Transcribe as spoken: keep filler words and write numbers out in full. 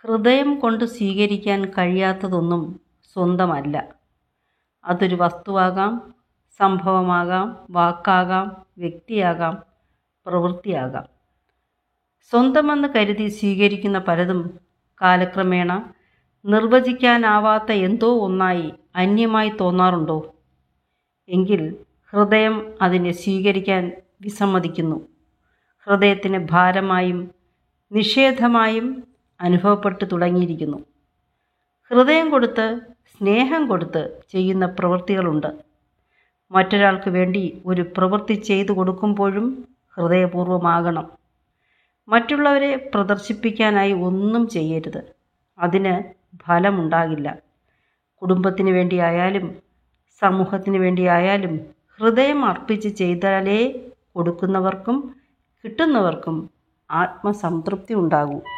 ഹൃദയം കൊണ്ട് സ്വീകരിക്കാൻ കഴിയാത്തതൊന്നും സ്വന്തമല്ല. അതൊരു വസ്തുവാകാം, സംഭവമാകാം, വാക്കാകാം, വ്യക്തിയാകാം, പ്രവൃത്തിയാകാം. സ്വന്തമെന്ന് കരുതി സ്വീകരിക്കുന്ന പലതും കാലക്രമേണ നിർവചിക്കാനാവാത്ത എന്തോ ഒന്നായി അന്യമായി തോന്നാറുണ്ടോ? എങ്കിൽ ഹൃദയം അതിനെ സ്വീകരിക്കാൻ വിസമ്മതിക്കുന്നു. ഹൃദയത്തിന് ഭാരമായും നിഷേധമായും അനുഭവപ്പെട്ടു തുടങ്ങിയിരിക്കുന്നു. ഹൃദയം കൊടുത്ത് സ്നേഹം കൊടുത്ത് ചെയ്യുന്ന പ്രവൃത്തികളുണ്ട്. മറ്റൊരാൾക്ക് വേണ്ടി ഒരു പ്രവൃത്തി ചെയ്തു കൊടുക്കുമ്പോഴും ഹൃദയപൂർവ്വമാകണം. മറ്റുള്ളവരെ പ്രദർശിപ്പിക്കാനായി ഒന്നും ചെയ്യരുത്. അതിന് ഫലമുണ്ടാകില്ല. കുടുംബത്തിന് വേണ്ടിയായാലും സമൂഹത്തിന് വേണ്ടിയായാലും ഹൃദയം അർപ്പിച്ച് ചെയ്താലേ കൊടുക്കുന്നവർക്കും കിട്ടുന്നവർക്കും ആത്മസംതൃപ്തി ഉണ്ടാകൂ.